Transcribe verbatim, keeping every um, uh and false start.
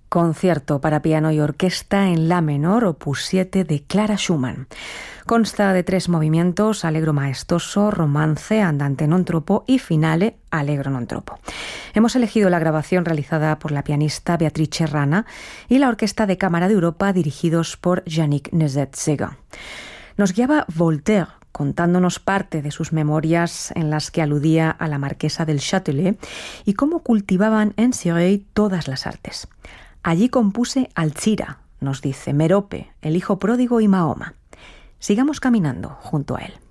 Concierto para piano y orquesta en la menor, opus siete de Clara Schumann. Consta de tres movimientos: allegro maestoso, romance, andante non troppo y finale, allegro non troppo. Hemos elegido la grabación realizada por la pianista Beatrice Rana y la Orquesta de Cámara de Europa, dirigidos por Yannick Nézet-Séguin. Nos guiaba Voltaire, contándonos parte de sus memorias en las que aludía a la marquesa del Châtelet y cómo cultivaban en Cirey todas las artes. Allí compuse Alzira, nos dice, Merope, el hijo pródigo y Mahoma. Sigamos caminando junto a él.